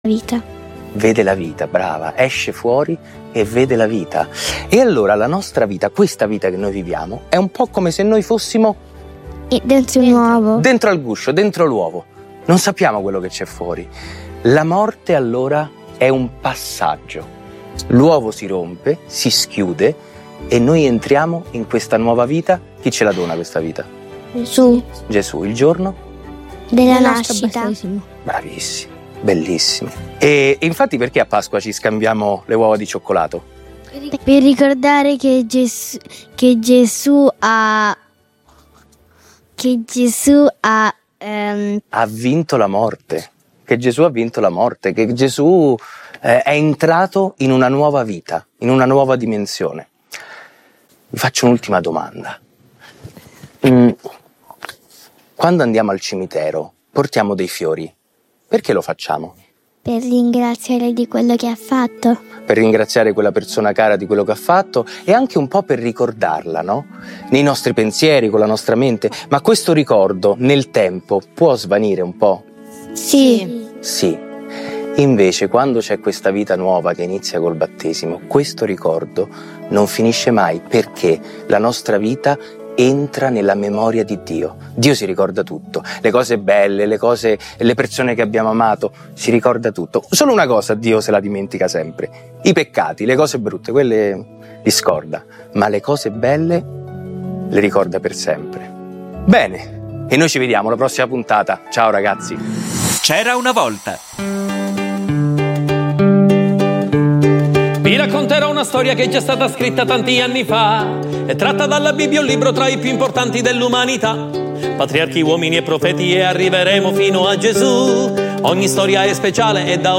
vita. Vede la vita, brava, esce fuori e vede la vita. E allora la nostra vita, questa vita che noi viviamo, è un po' come se noi fossimo Dentro un uovo. dentro al guscio, dentro l'uovo. Non sappiamo quello che c'è fuori. La morte allora è un passaggio. L'uovo si rompe, si schiude e noi entriamo in questa nuova vita. Chi ce la dona questa vita? Gesù. Gesù, il giorno? Della nascita. Bravissimi, bellissimi. E infatti perché a Pasqua ci scambiamo le uova di cioccolato? Per ricordare che Gesù ha Ha vinto la morte, che Gesù ha vinto la morte, che Gesù è entrato in una nuova vita, in una nuova dimensione. Vi faccio un'ultima domanda. Quando andiamo al cimitero portiamo dei fiori, perché lo facciamo? per ringraziare di quello che ha fatto. Per ringraziare quella persona cara di quello che ha fatto e anche un po' per ricordarla, no? Nei nostri pensieri, con la nostra mente. Ma questo ricordo nel tempo può svanire un po'? Sì. Sì. Invece quando c'è questa vita nuova che inizia col battesimo, questo ricordo non finisce mai perché la nostra vita entra nella memoria di Dio. Dio si ricorda tutto, le cose belle, le persone che abbiamo amato, si ricorda tutto. Solo una cosa Dio se la dimentica sempre: i peccati, le cose brutte, quelle li scorda, ma le cose belle le ricorda per sempre. Bene, e noi ci vediamo alla prossima puntata. Ciao ragazzi. C'era una volta. Vi racconterò una storia che è già stata scritta tanti anni fa. È tratta dalla Bibbia, un libro tra i più importanti dell'umanità. Patriarchi, uomini e profeti, e arriveremo fino a Gesù. Ogni storia è speciale e da